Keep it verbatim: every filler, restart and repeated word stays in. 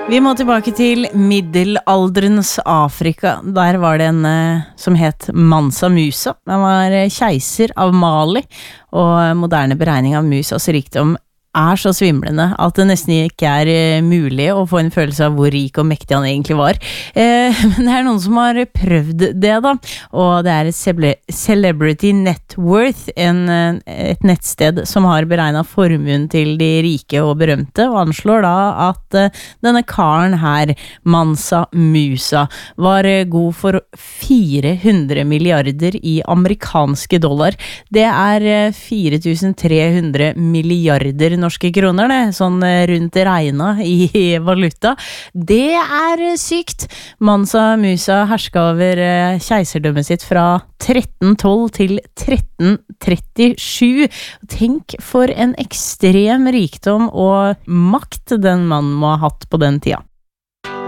Vi må tilbake til middelalderens Afrika. Der var det en eh, som het Mansa Musa. Han var eh, keiser av Mali, og moderne beregning av Musas rikdom er så svimlende at det nesten ikke er uh, mulig å få en følelse av hvor rik og mektig han egentlig var. Eh, men det er noen som har prøvd det da, og det er et Celebrity Net Worth, en, et nettsted som har beregnet formuen til de rike og berømte, og anslår da at uh, denne karen her, Mansa Musa, var uh, god for fire hundre milliarder i amerikanske dollar. Det er uh, fire tusen tre hundre milliarder norske kroner, det, sånn rundt regna i valuta. Det er sykt. Mansa Musa herska over keiserdømmet sitt fra tretten tolv til tretten trettisju. Tenk for en ekstrem rikdom og makt den mannen må ha hatt på den tida.